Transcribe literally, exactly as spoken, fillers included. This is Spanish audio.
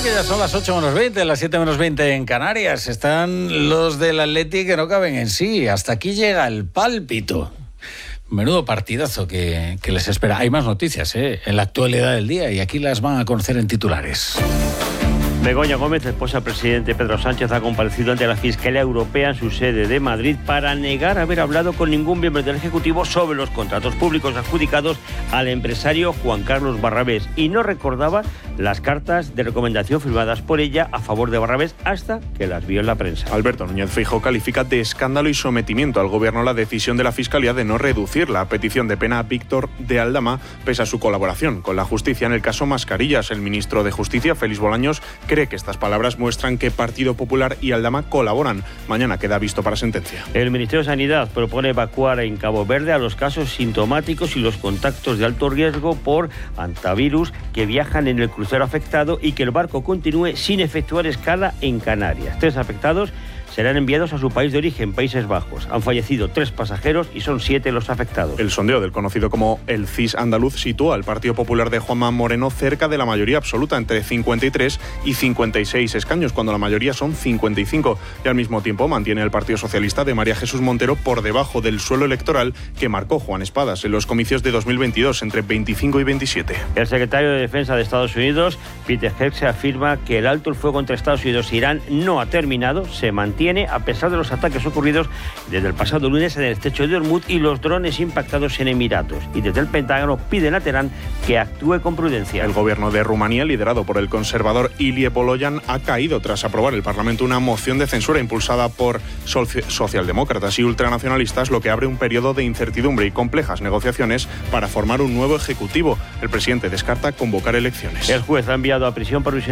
que ya son las ocho menos veinte, las siete menos veinte en Canarias. Están los del Atleti que no caben en sí. Hasta aquí llega el pálpito. Menudo partidazo que, que les espera. Hay más noticias, ¿eh?, en la actualidad del día, y aquí las van a conocer en titulares. Begoña Gómez, esposa del presidente Pedro Sánchez, ha comparecido ante la Fiscalía Europea en su sede de Madrid para negar haber hablado con ningún miembro del Ejecutivo sobre los contratos públicos adjudicados al empresario Juan Carlos Barrabés, y no recordaba las cartas de recomendación firmadas por ella a favor de Barrabés hasta que las vio en la prensa. Alberto Núñez Feijóo califica de escándalo y sometimiento al Gobierno la decisión de la Fiscalía de no reducir la petición de pena a Víctor de Aldama pese a su colaboración con la justicia en el caso Mascarillas. El ministro de Justicia, Félix Bolaños, cree que estas palabras muestran que Partido Popular y Aldama colaboran. Mañana queda visto para sentencia. El Ministerio de Sanidad propone evacuar en Cabo Verde a los casos sintomáticos y los contactos de alto riesgo por hantavirus que viajan en el crucero afectado y que el barco continúe sin efectuar escala en Canarias. Tres afectados serán enviados a su país de origen, Países Bajos. Han fallecido tres pasajeros y son siete los afectados. El sondeo del conocido como el C I S andaluz sitúa al Partido Popular de Juanma Moreno cerca de la mayoría absoluta, entre cincuenta y tres y cincuenta y seis escaños, cuando la mayoría son cincuenta y cinco. Y al mismo tiempo mantiene el Partido Socialista de María Jesús Montero por debajo del suelo electoral que marcó Juan Espadas en los comicios de dos mil veintidós, entre veinticinco y veintisiete. El secretario de Defensa de Estados Unidos, Peter Hegseth, afirma que el alto el fuego entre Estados Unidos e Irán no ha terminado, se mantiene a pesar de los ataques ocurridos desde el pasado lunes en el estrecho de Hormuz y los drones impactados en Emiratos. Y desde el Pentágono piden a Teherán que actúe con prudencia. El gobierno de Rumanía, liderado por el conservador Ilie Boloyan, ha caído tras aprobar el Parlamento una moción de censura impulsada por socialdemócratas y ultranacionalistas, lo que abre un periodo de incertidumbre y complejas negociaciones para formar un nuevo ejecutivo. El presidente descarta convocar elecciones. El juez ha enviado a prisión provisional